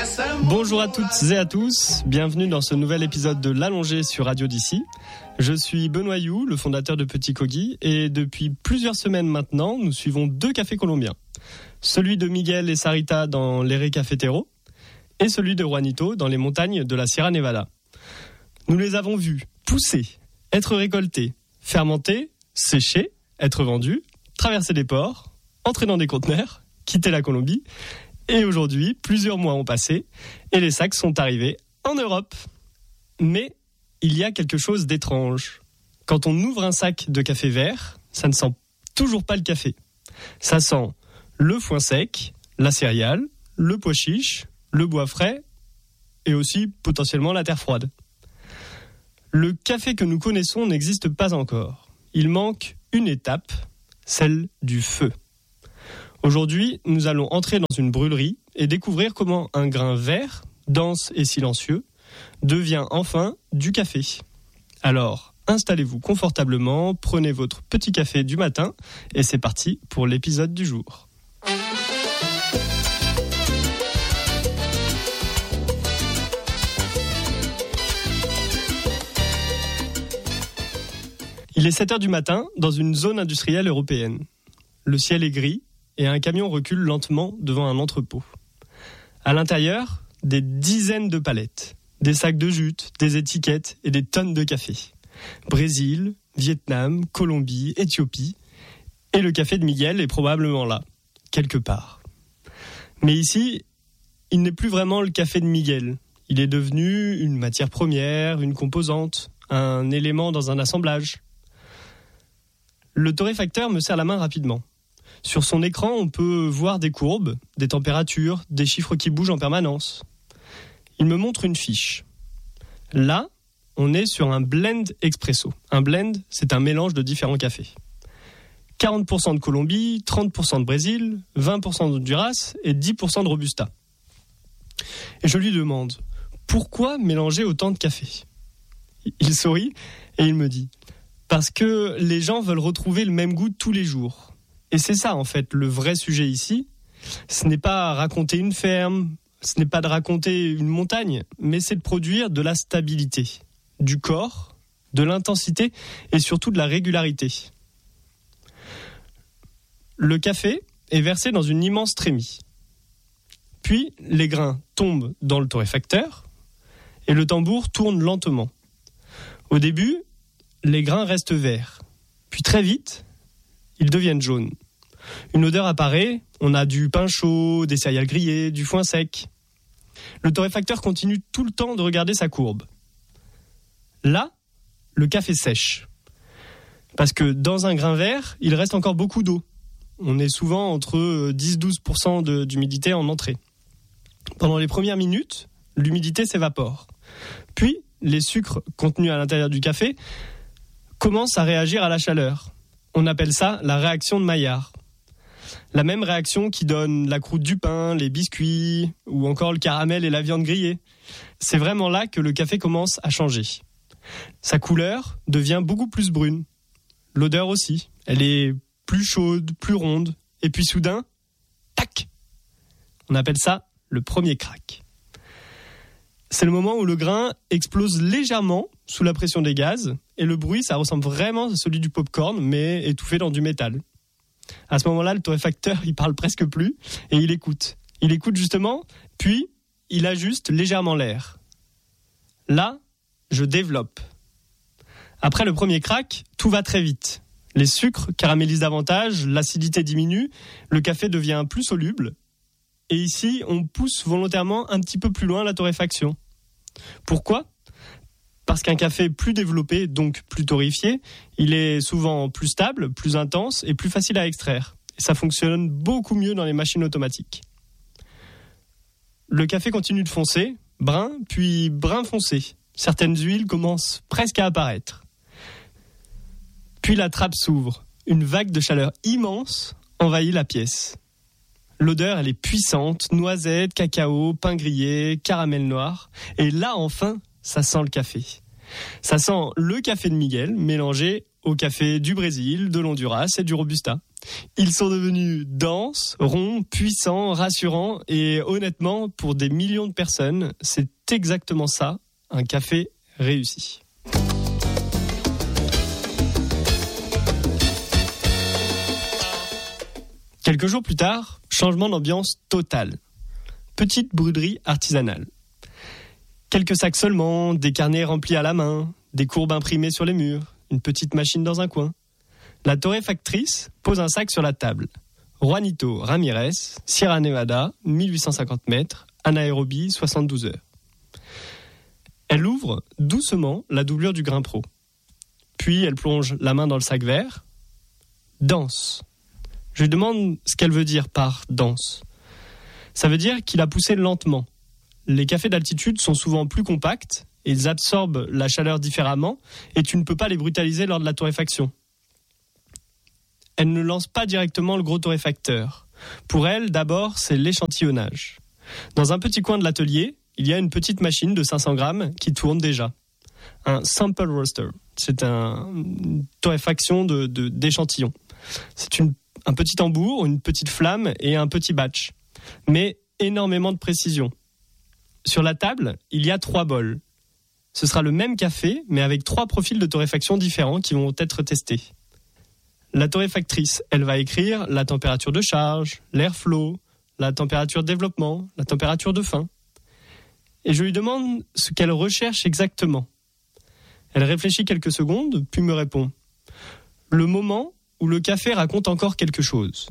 Bonjour à toutes et à tous, bienvenue dans ce nouvel épisode de l'Allongé sur Radio d'ici. Je suis Benoît You, le fondateur de Petit Kogi, et depuis plusieurs semaines maintenant, nous suivons 2 cafés colombiens. Celui de Miguel et Sarita dans l'Ere Cafetero et celui de Juanito dans les montagnes de la Sierra Nevada. Nous les avons vus pousser, être récoltés, fermenter, sécher, être vendus, traverser des ports, entrer dans des conteneurs, quitter la Colombie. Et aujourd'hui, plusieurs mois ont passé et les sacs sont arrivés en Europe. Mais il y a quelque chose d'étrange. Quand on ouvre un sac de café vert, ça ne sent toujours pas le café. Ça sent le foin sec, la céréale, le pois chiche, le bois frais et aussi potentiellement la terre froide. Le café que nous connaissons n'existe pas encore. Il manque une étape, celle du feu. Aujourd'hui, nous allons entrer dans une brûlerie et découvrir comment un grain vert, dense et silencieux, devient enfin du café. Alors, installez-vous confortablement, prenez votre petit café du matin et c'est parti pour l'épisode du jour. Il est 7h du matin dans une zone industrielle européenne. Le ciel est gris et un camion recule lentement devant un entrepôt. À l'intérieur, des dizaines de palettes, des sacs de jute, des étiquettes et des tonnes de café. Brésil, Vietnam, Colombie, Éthiopie. Et le café de Miguel est probablement là, quelque part. Mais ici, il n'est plus vraiment le café de Miguel. Il est devenu une matière première, une composante, un élément dans un assemblage. Le torréfacteur me serre la main rapidement. Sur son écran, on peut voir des courbes, des températures, des chiffres qui bougent en permanence. Il me montre une fiche. Là, on est sur un blend expresso. Un blend, c'est un mélange de différents cafés. 40% de Colombie, 30% de Brésil, 20% d'Honduras et 10% de Robusta. Et je lui demande, pourquoi mélanger autant de café ? Il sourit et il me dit, parce que les gens veulent retrouver le même goût tous les jours. Et c'est ça, en fait, le vrai sujet ici. Ce n'est pas raconter une ferme, ce n'est pas de raconter une montagne, mais c'est de produire de la stabilité, du corps, de l'intensité et surtout de la régularité. Le café est versé dans une immense trémie. Puis, les grains tombent dans le torréfacteur et le tambour tourne lentement. Au début, les grains restent verts. Puis très vite, ils deviennent jaunes. Une odeur apparaît, on a du pain chaud, des céréales grillées, du foin sec. Le torréfacteur continue tout le temps de regarder sa courbe. Là, le café sèche. Parce que dans un grain vert, il reste encore beaucoup d'eau. On est souvent entre 10-12% d'humidité en entrée. Pendant les premières minutes, l'humidité s'évapore. Puis, les sucres contenus à l'intérieur du café commencent à réagir à la chaleur. On appelle ça la réaction de Maillard. La même réaction qui donne la croûte du pain, les biscuits ou encore le caramel et la viande grillée. C'est vraiment là que le café commence à changer. Sa couleur devient beaucoup plus brune. L'odeur aussi. Elle est plus chaude, plus ronde. Et puis soudain, tac ! On appelle ça le premier crack. C'est le moment où le grain explose légèrement sous la pression des gaz et le bruit, ça ressemble vraiment à celui du popcorn mais étouffé dans du métal. À ce moment-là, le torréfacteur, il parle presque plus et il écoute. Il écoute justement, puis il ajuste légèrement l'air. Là, je développe. Après le premier crack, tout va très vite. Les sucres caramélisent davantage, l'acidité diminue, le café devient plus soluble. Et ici, on pousse volontairement un petit peu plus loin la torréfaction. Pourquoi ? Parce qu'un café plus développé, donc plus torréfié, il est souvent plus stable, plus intense et plus facile à extraire. Et ça fonctionne beaucoup mieux dans les machines automatiques. Le café continue de foncer, brun, puis brun foncé. Certaines huiles commencent presque à apparaître. Puis la trappe s'ouvre. Une vague de chaleur immense envahit la pièce. L'odeur, elle est puissante, noisettes, cacao, pain grillé, caramel noir. Et là, enfin, ça sent le café. Ça sent le café de Miguel mélangé au café du Brésil, de l'Honduras et du Robusta. Ils sont devenus denses, ronds, puissants, rassurants et honnêtement, pour des millions de personnes, c'est exactement ça, un café réussi. Quelques jours plus tard, changement d'ambiance total. Petite brûlerie artisanale. Quelques sacs seulement, des carnets remplis à la main, des courbes imprimées sur les murs, une petite machine dans un coin. La torréfactrice pose un sac sur la table. Juanito Ramirez, Sierra Nevada, 1850 mètres, anaérobie, 72 heures. Elle ouvre doucement la doublure du grain pro. Puis elle plonge la main dans le sac vert. Dense. Je lui demande ce qu'elle veut dire par dense. Ça veut dire qu'il a poussé lentement. Les cafés d'altitude sont souvent plus compacts, ils absorbent la chaleur différemment et tu ne peux pas les brutaliser lors de la torréfaction. Elle ne lance pas directement le gros torréfacteur. Pour elle, d'abord, c'est l'échantillonnage. Dans un petit coin de l'atelier, il y a une petite machine de 500 grammes qui tourne déjà. Un sample roaster. C'est une torréfaction d'échantillons. C'est un petit tambour, une petite flamme et un petit batch. Mais énormément de précision. Sur la table, il y a 3 bols. Ce sera le même café, mais avec 3 profils de torréfaction différents qui vont être testés. La torréfactrice, elle va écrire la température de charge, l'airflow, la température de développement, la température de fin. Et je lui demande ce qu'elle recherche exactement. Elle réfléchit quelques secondes, puis me répond. Le moment où le café raconte encore quelque chose.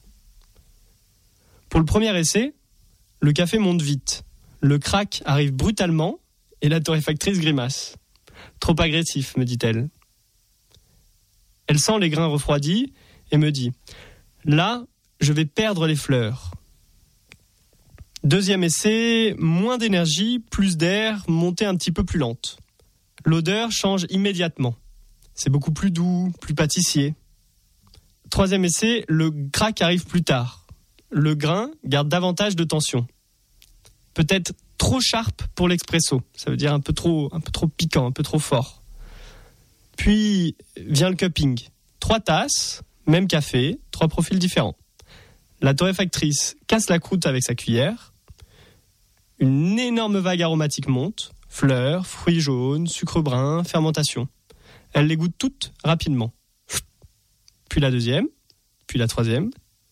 Pour le premier essai, le café monte vite. Le crack arrive brutalement et la torréfactrice grimace. Trop agressif, me dit-elle. Elle sent les grains refroidis et me dit « Là, je vais perdre les fleurs. » Deuxième essai, moins d'énergie, plus d'air, montée un petit peu plus lente. L'odeur change immédiatement. C'est beaucoup plus doux, plus pâtissier. Troisième essai, le crack arrive plus tard. Le grain garde davantage de tension. Peut-être trop sharp pour l'expresso. Ça veut dire un peu trop piquant, un peu trop fort. Puis vient le cupping. 3 tasses, même café, 3 profils différents. La torréfactrice casse la croûte avec sa cuillère. Une énorme vague aromatique monte. Fleurs, fruits jaunes, sucre brun, fermentation. Elle les goûte toutes rapidement. Puis la deuxième, puis la troisième.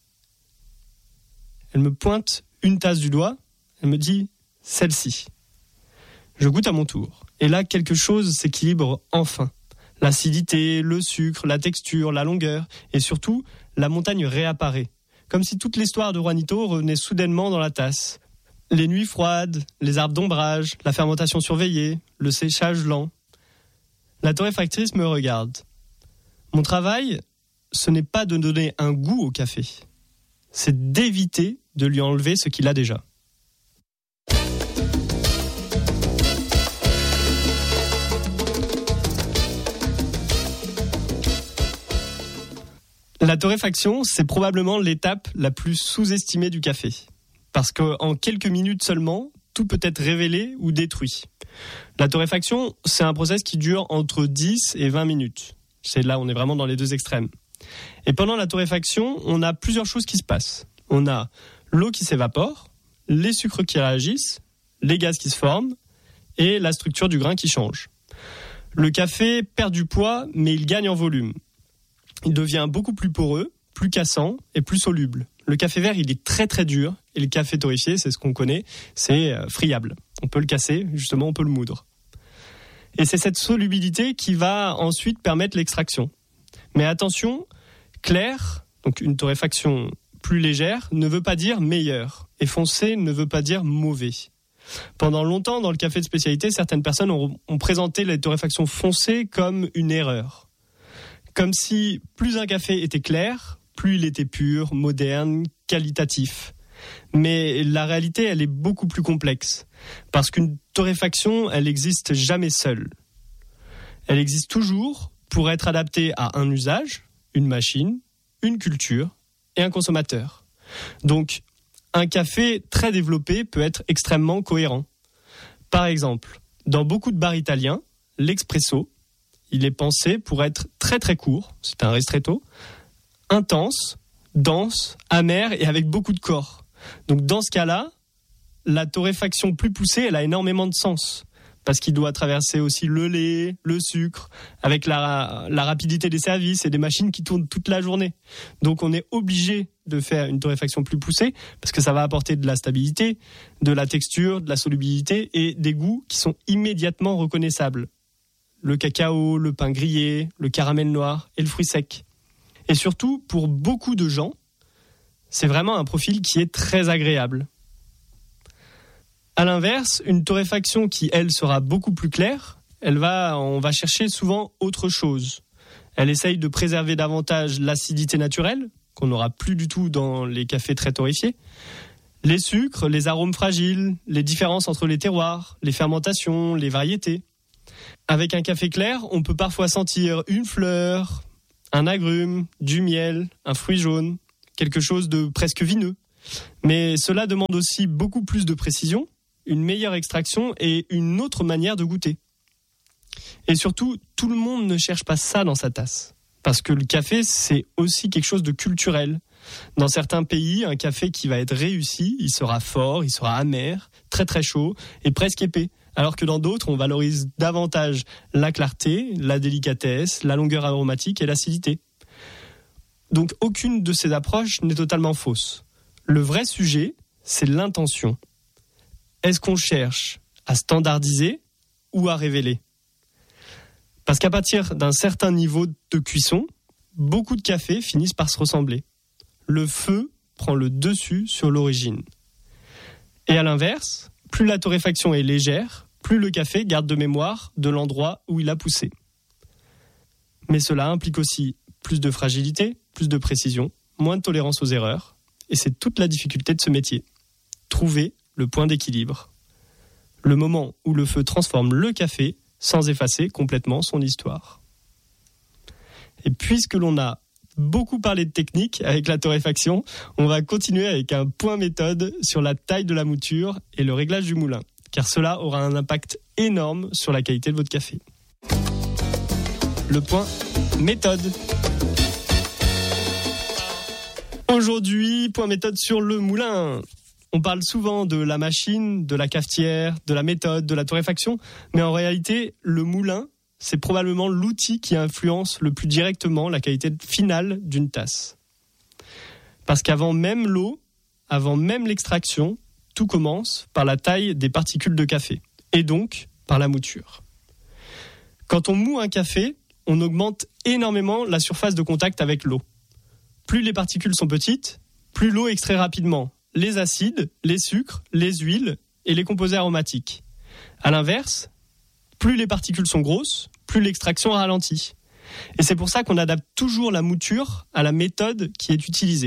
Elle me pointe une tasse du doigt. Elle me dit « celle-ci ». Je goûte à mon tour. Et là, quelque chose s'équilibre enfin. L'acidité, le sucre, la texture, la longueur et surtout, la montagne réapparaît. Comme si toute l'histoire de Juanito revenait soudainement dans la tasse. Les nuits froides, les arbres d'ombrage, la fermentation surveillée, le séchage lent. La torréfactrice me regarde. Mon travail, ce n'est pas de donner un goût au café. C'est d'éviter de lui enlever ce qu'il a déjà. La torréfaction, c'est probablement l'étape la plus sous-estimée du café. Parce qu'en quelques minutes seulement, tout peut être révélé ou détruit. La torréfaction, c'est un process qui dure entre 10 et 20 minutes. C'est là, on est vraiment dans les deux extrêmes. Et pendant la torréfaction, on a plusieurs choses qui se passent. On a l'eau qui s'évapore, les sucres qui réagissent, les gaz qui se forment et la structure du grain qui change. Le café perd du poids, mais il gagne en volume. Il devient beaucoup plus poreux, plus cassant et plus soluble. Le café vert, il est très très dur et le café torréfié, c'est ce qu'on connaît, c'est friable. On peut le casser, justement, on peut le moudre. Et c'est cette solubilité qui va ensuite permettre l'extraction. Mais attention, clair, donc une torréfaction plus légère, ne veut pas dire meilleure. Et foncé ne veut pas dire mauvais. Pendant longtemps, dans le café de spécialité, certaines personnes ont présenté la torréfaction foncée comme une erreur. Comme si plus un café était clair, plus il était pur, moderne, qualitatif. Mais la réalité, elle est beaucoup plus complexe. Parce qu'une torréfaction, elle n'existe jamais seule. Elle existe toujours pour être adaptée à un usage, une machine, une culture et un consommateur. Donc, un café très développé peut être extrêmement cohérent. Par exemple, dans beaucoup de bars italiens, l'expresso, il est pensé pour être très très court, c'est un ristretto, intense, dense, amer et avec beaucoup de corps. Donc dans ce cas-là, la torréfaction plus poussée, elle a énormément de sens. Parce qu'il doit traverser aussi le lait, le sucre, avec la rapidité des services et des machines qui tournent toute la journée. Donc on est obligé de faire une torréfaction plus poussée, parce que ça va apporter de la stabilité, de la texture, de la solubilité et des goûts qui sont immédiatement reconnaissables. Le cacao, le pain grillé, le caramel noir et le fruit sec. Et surtout, pour beaucoup de gens, c'est vraiment un profil qui est très agréable. À l'inverse, une torréfaction qui, elle, sera beaucoup plus claire, on va chercher souvent autre chose. Elle essaye de préserver davantage l'acidité naturelle, qu'on n'aura plus du tout dans les cafés très torréfiés, les sucres, les arômes fragiles, les différences entre les terroirs, les fermentations, les variétés. Avec un café clair, on peut parfois sentir une fleur, un agrume, du miel, un fruit jaune, quelque chose de presque vineux. Mais cela demande aussi beaucoup plus de précision, une meilleure extraction et une autre manière de goûter. Et surtout, tout le monde ne cherche pas ça dans sa tasse. Parce que le café, c'est aussi quelque chose de culturel. Dans certains pays, un café qui va être réussi, il sera fort, il sera amer, très très chaud et presque épais. Alors que dans d'autres, on valorise davantage la clarté, la délicatesse, la longueur aromatique et l'acidité. Donc aucune de ces approches n'est totalement fausse. Le vrai sujet, c'est l'intention. Est-ce qu'on cherche à standardiser ou à révéler ? Parce qu'à partir d'un certain niveau de cuisson, beaucoup de cafés finissent par se ressembler. Le feu prend le dessus sur l'origine. Et à l'inverse, plus la torréfaction est légère, plus le café garde de mémoire de l'endroit où il a poussé. Mais cela implique aussi plus de fragilité, plus de précision, moins de tolérance aux erreurs. Et c'est toute la difficulté de ce métier. Trouver le point d'équilibre. Le moment où le feu transforme le café sans effacer complètement son histoire. Et puisque l'on a beaucoup parlé de technique avec la torréfaction, on va continuer avec un point méthode sur la taille de la mouture et le réglage du moulin, car cela aura un impact énorme sur la qualité de votre café. Le point méthode. Aujourd'hui, point méthode sur le moulin. On parle souvent de la machine, de la cafetière, de la méthode, de la torréfaction, mais en réalité, le moulin, c'est probablement l'outil qui influence le plus directement la qualité finale d'une tasse. Parce qu'avant même l'eau, avant même l'extraction, tout commence par la taille des particules de café, et donc par la mouture. Quand on moud un café, on augmente énormément la surface de contact avec l'eau. Plus les particules sont petites, plus l'eau extrait rapidement les acides, les sucres, les huiles et les composés aromatiques. À l'inverse, plus les particules sont grosses, plus l'extraction ralentit. Et c'est pour ça qu'on adapte toujours la mouture à la méthode qui est utilisée.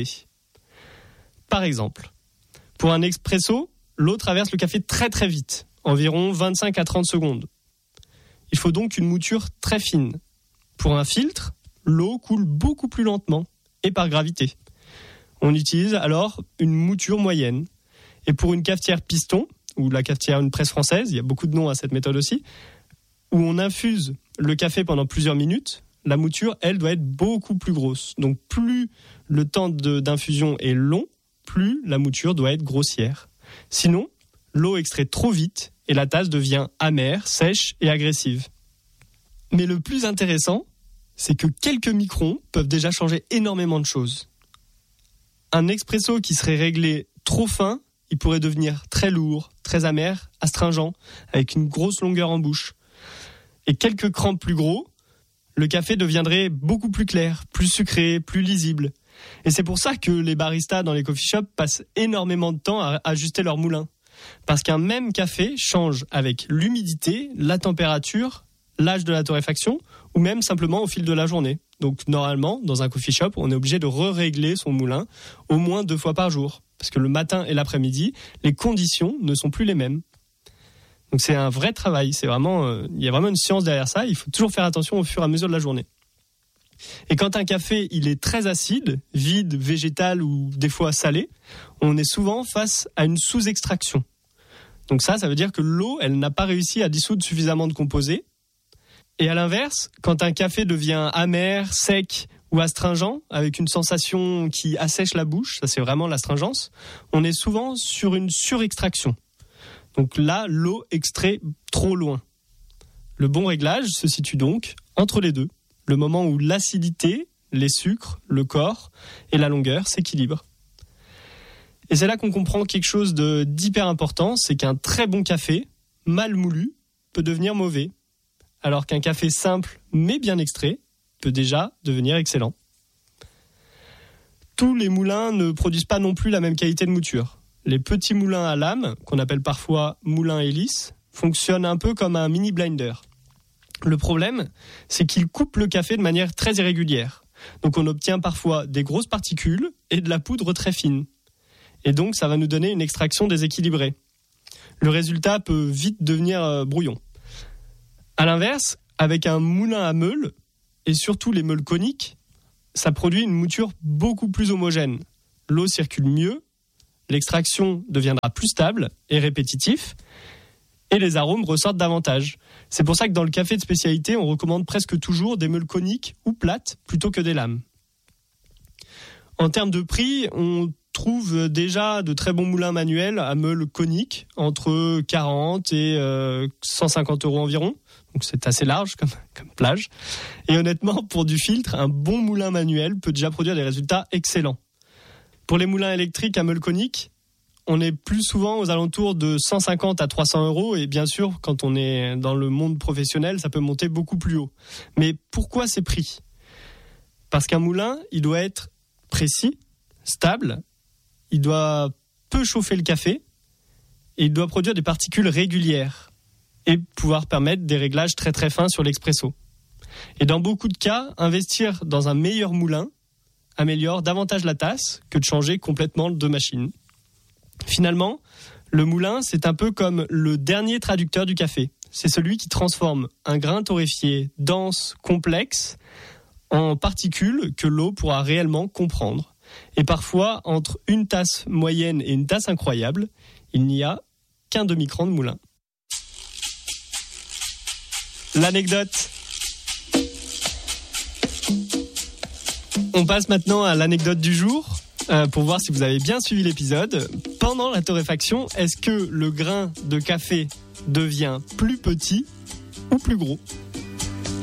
Par exemple, pour un expresso, l'eau traverse le café très très vite, environ 25 à 30 secondes. Il faut donc une mouture très fine. Pour un filtre, l'eau coule beaucoup plus lentement et par gravité. On utilise alors une mouture moyenne. Et pour une cafetière piston, ou la cafetière une presse française, il y a beaucoup de noms à cette méthode aussi, où on infuse le café pendant plusieurs minutes, la mouture, elle, doit être beaucoup plus grosse. Donc plus le temps d'infusion est long, plus la mouture doit être grossière. Sinon, l'eau extrait trop vite et la tasse devient amère, sèche et agressive. Mais le plus intéressant, c'est que quelques microns peuvent déjà changer énormément de choses. Un expresso qui serait réglé trop fin, il pourrait devenir très lourd, très amer, astringent, avec une grosse longueur en bouche. Et quelques crans plus gros, le café deviendrait beaucoup plus clair, plus sucré, plus lisible. Et c'est pour ça que les baristas dans les coffee shops passent énormément de temps à ajuster leur moulin. Parce qu'un même café change avec l'humidité, la température, l'âge de la torréfaction, ou même simplement au fil de la journée. Donc normalement, dans un coffee shop, on est obligé de régler son moulin au moins 2 fois par jour. Parce que le matin et l'après-midi, les conditions ne sont plus les mêmes. Donc c'est un vrai travail, il y a vraiment une science derrière ça, il faut toujours faire attention au fur et à mesure de la journée. Et quand un café il est très acide, vide, végétal ou des fois salé, on est souvent face à une sous-extraction. Donc ça veut dire que l'eau, elle n'a pas réussi à dissoudre suffisamment de composés. Et à l'inverse, quand un café devient amer, sec ou astringent, avec une sensation qui assèche la bouche, ça c'est vraiment l'astringence, on est souvent sur une surextraction. Donc là, l'eau extrait trop loin. Le bon réglage se situe donc entre les deux, le moment où l'acidité, les sucres, le corps et la longueur s'équilibrent. Et c'est là qu'on comprend quelque chose d'hyper important, c'est qu'un très bon café, mal moulu, peut devenir mauvais, alors qu'un café simple mais bien extrait peut déjà devenir excellent. Tous les moulins ne produisent pas non plus la même qualité de mouture. Les petits moulins à lame, qu'on appelle parfois moulins hélices, fonctionnent un peu comme un mini blender. Le problème, c'est qu'ils coupent le café de manière très irrégulière. Donc on obtient parfois des grosses particules et de la poudre très fine. Et donc ça va nous donner une extraction déséquilibrée. Le résultat peut vite devenir brouillon. À l'inverse, avec un moulin à meule, et surtout les meules coniques, ça produit une mouture beaucoup plus homogène. L'eau circule mieux, l'extraction deviendra plus stable et répétitif, et les arômes ressortent davantage. C'est pour ça que dans le café de spécialité, on recommande presque toujours des meules coniques ou plates plutôt que des lames. En termes de prix, on trouve déjà de très bons moulins manuels à meules coniques entre 40 et 150 € environ. Donc c'est assez large comme plage. Et honnêtement, pour du filtre, un bon moulin manuel peut déjà produire des résultats excellents. Pour les moulins électriques à meules coniques, on est plus souvent aux alentours de 150 à 300 €. Et bien sûr, quand on est dans le monde professionnel, ça peut monter beaucoup plus haut. Mais pourquoi ces prix ? Parce qu'un moulin, il doit être précis, stable, il doit peu chauffer le café et il doit produire des particules régulières et pouvoir permettre des réglages très très fins sur l'expresso. Et dans beaucoup de cas, investir dans un meilleur moulin améliore davantage la tasse que de changer complètement de machine. Finalement, le moulin, c'est un peu comme le dernier traducteur du café. C'est celui qui transforme un grain torréfié dense, complexe, en particules que l'eau pourra réellement comprendre. Et parfois, entre une tasse moyenne et une tasse incroyable, il n'y a qu'un demi-cran de moulin. L'anecdote. On passe maintenant à l'anecdote du jour, pour voir si vous avez bien suivi l'épisode. Pendant la torréfaction, est-ce que le grain de café devient plus petit ou plus gros ?